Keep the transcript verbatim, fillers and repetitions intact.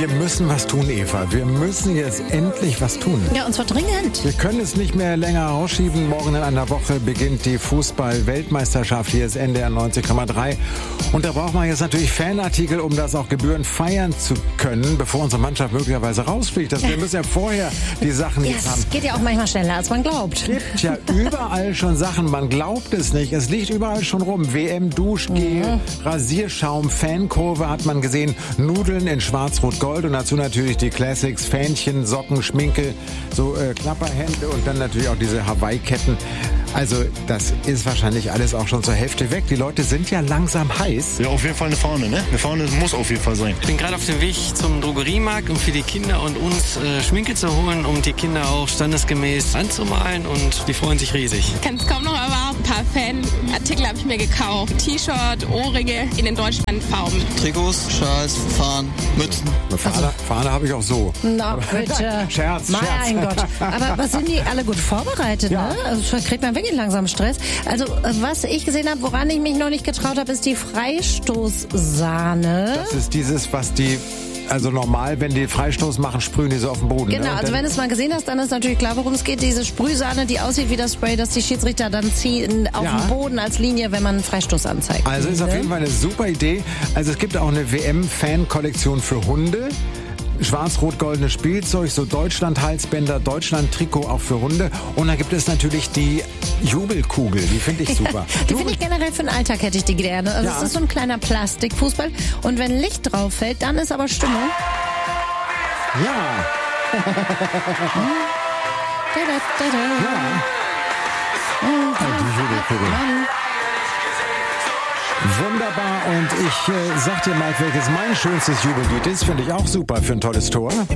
Wir müssen was tun, Eva. Wir müssen jetzt endlich was tun. Ja, und zwar dringend. Wir können es nicht mehr länger rausschieben. Morgen in einer Woche beginnt die Fußball-Weltmeisterschaft. Hier ist N D R neunzig Komma drei. Und da braucht man jetzt natürlich Fanartikel, um das auch gebührend feiern zu können, bevor unsere Mannschaft möglicherweise rausfliegt. Das, wir müssen ja vorher die Sachen Ja, jetzt es haben. geht ja auch manchmal schneller, als man glaubt. Es gibt ja überall schon Sachen, man glaubt es nicht. Es liegt überall schon rum. W M-Duschgel, mhm. Rasierschaum, Fankurve hat man gesehen, Nudeln in Schwarz-Rot-Gold und dazu natürlich die Classics, Fähnchen, Socken, Schminke, so äh, Klapperhände und dann natürlich auch diese Hawaii-Ketten. Also das ist wahrscheinlich alles auch schon zur Hälfte weg. Die Leute sind ja langsam heiß. Ja, auf jeden Fall eine Fahne, ne? Eine Fahne muss auf jeden Fall sein. Ich bin gerade auf dem Weg zum Drogeriemarkt, um für die Kinder und uns äh, Schminke zu holen, um die Kinder auch standesgemäß anzumalen und die freuen sich riesig. Ich kann es kaum noch erwarten. Ein paar Fanartikel habe ich mir gekauft. T-Shirt, Ohrringe in den Deutschlandfarben. Trikots, Schals, Fahnen, Mützen. Eine Fahne, also, Fahne habe ich auch so. Na bitte. Scherz, mein Scherz. Gott. Aber was sind die alle gut vorbereitet, ja. ne? Also kriegt man wirklich langsam Stress. Also was ich gesehen habe, woran ich mich noch nicht getraut habe, ist die Freistoßsahne. Das ist dieses, was die... Also normal, wenn die Freistoß machen, sprühen die so auf den Boden. Genau, ne? also wenn du es mal gesehen hast, dann ist natürlich klar, worum es geht. Diese Sprühsahne, die aussieht wie das Spray, das die Schiedsrichter dann ziehen auf ja. den Boden als Linie, wenn man einen Freistoß anzeigt. Also ist auf jeden Fall eine super Idee. Also es gibt auch eine W M-Fan-Kollektion für Hunde. Schwarz-rot-goldenes Spielzeug, so Deutschland-Halsbänder, Deutschland-Trikot auch für Hunde. Und dann gibt es natürlich die Jubelkugel, die finde ich super. Die finde ich generell für den Alltag hätte ich die gerne. Also ja. es ist so ein kleiner Plastikfußball. Und wenn Licht drauf fällt, dann ist aber Stimmung. Ja. da, da, da, da. Ja. Oh, die Jubelkugel. Wunderbar. Und ich äh, sag dir mal, welches mein schönstes Jubellied ist. Finde ich auch super für ein tolles Tor.